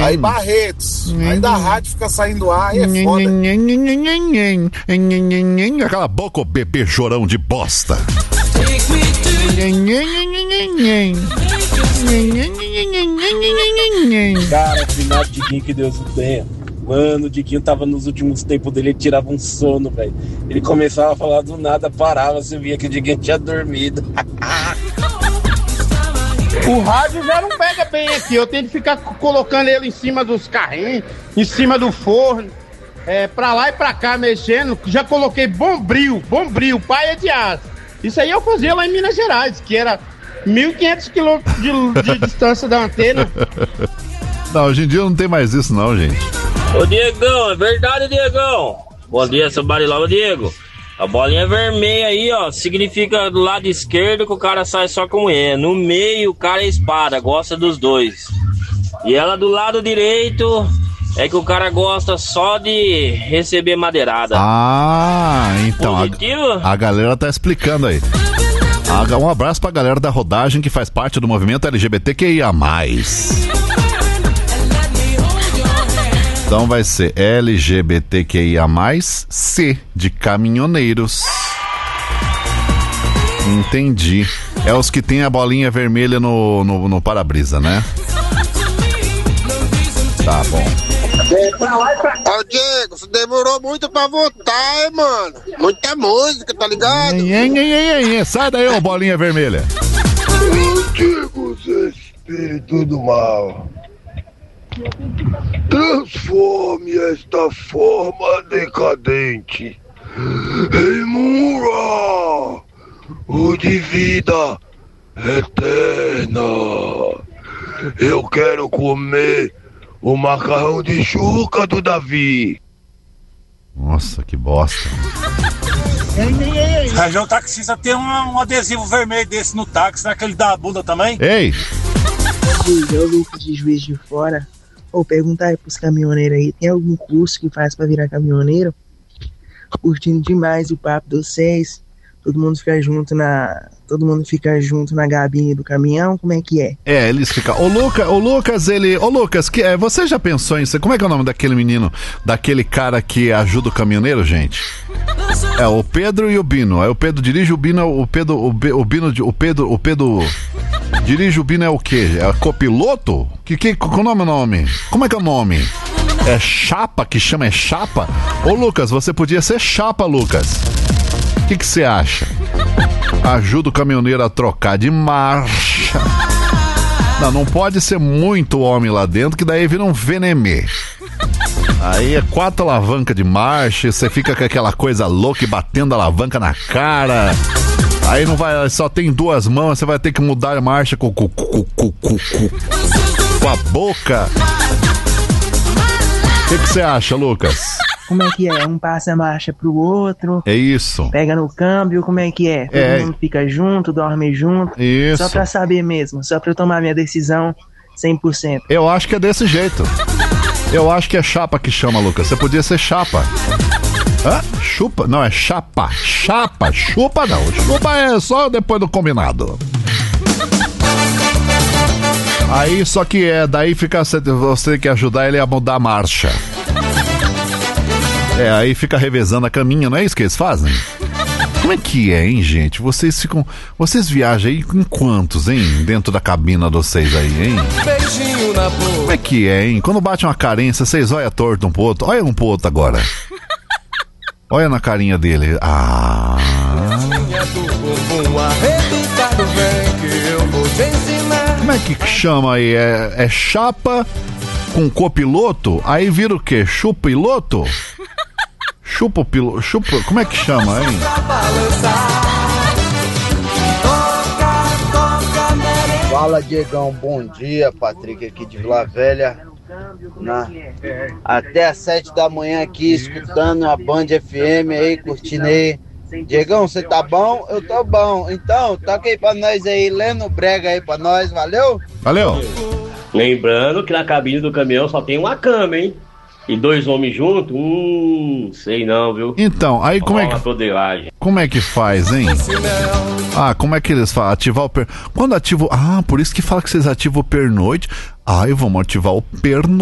Aí Barretos, aí da rádio fica saindo ar, aí é foda. Cala a boca, ô bebê chorão de bosta. Cara, final de Diguinho, que Deus o tenha. Mano, o Diguinho tava nos últimos tempos dele, ele tirava um sono, velho. Ele começava a falar do nada, parava, você via que o Diguinho tinha dormido. O rádio já não pega bem aqui, eu tenho que ficar colocando ele em cima dos carrinhos, em cima do forno, pra lá e pra cá mexendo. Já coloquei bombril, paia de aço. Isso aí eu fazia lá em Minas Gerais, que era 1.500 quilômetros de distância da antena. Não, hoje em dia não tem mais isso não, gente. Ô Diegão, é verdade, Diegão. Bom dia, seu Barilola, Diego. A bolinha vermelha aí, ó, significa do lado esquerdo que o cara sai só com mulher. No meio, o cara é espada, gosta dos dois. E ela do lado direito é que o cara gosta só de receber madeirada. Ah, então a galera tá explicando aí. Um abraço pra galera da rodagem que faz parte do movimento LGBTQIA+. Então vai ser LGBTQIA+, C de caminhoneiros. Entendi. É os que tem a bolinha vermelha no para-brisa, né? Tá bom. Ó, Diego, você demorou muito pra votar, hein, mano? Muita música, tá ligado? Sai daí, ô bolinha vermelha. Antigos espíritos do mal, transforme esta forma decadente em mura ou de vida eterna. Eu quero comer o macarrão de chuca do Davi. Nossa, que bosta. Região taxista tem um adesivo vermelho desse no táxi, naquele da bunda também? Ei! Eu, Lucas de Juiz de Fora, vou perguntar aí pros caminhoneiros aí, tem algum curso que faz pra virar caminhoneiro? Curtindo demais o papo de vocês. Todo mundo fica junto na gabine do caminhão, como é que é? Eles ficam. Ô Lucas, você já pensou em. Como é que é o nome daquele menino? Daquele cara que ajuda o caminhoneiro, gente? É o Pedro e o Bino. Aí o Pedro dirige, o Bino. O Pedro dirige, o Bino é o quê? É copiloto? Qual é o nome? Como é que é o nome? É chapa que chama? É chapa? Ô Lucas, você podia ser chapa, Lucas. O que você acha? Ajuda o caminhoneiro a trocar de marcha. Não pode ser muito homem lá dentro, que daí vira um venemê. Aí é 4 alavancas de marcha, você fica com aquela coisa louca e batendo a alavanca na cara. Aí não vai, só tem 2 mãos, você vai ter que mudar a marcha com a boca. O que você acha, Lucas? Como é que é? Um passa a marcha pro outro. É isso. Pega no câmbio, como é que é? Todo mundo fica junto, dorme junto. Isso. Só pra saber mesmo, só pra eu tomar minha decisão 100%. Eu acho que é desse jeito. Eu acho que é chapa que chama, Lucas. Você podia ser chapa. Hã? Chupa? Não, é chapa. Chapa. Chupa não. Chupa é só depois do combinado. Aí só que daí fica, você tem que ajudar ele a mudar a marcha. Aí fica revezando a caminha, não é isso que eles fazem? Como é que é, hein, gente? Vocês viajam aí em quantos, hein? Dentro da cabina de vocês aí, hein? Beijinho na boca. Como é que é, hein? Quando bate uma carência, vocês olham torto um pro outro. Olha um pro outro agora. Olha na carinha dele. Como é que chama aí? É chapa com copiloto? Aí vira o quê? Chupiloto? Chupa, como é que chama, hein? Fala, Diegão, bom dia, Patrick aqui de Vila Velha. Até às 7 da manhã aqui, escutando a Band FM aí, curtindo aí. Diegão, você tá bom? Eu tô bom. Então, toca aí pra nós aí, lendo brega aí pra nós, valeu? Valeu. Lembrando que na cabine do caminhão só tem uma cama, hein? E 2 homens juntos? Sei não, viu? Então, aí como é que faz, hein? Como é que eles falam? Ativar o quando ativa... por isso que fala que vocês ativam o pernoite. Vamos ativar o pernoite.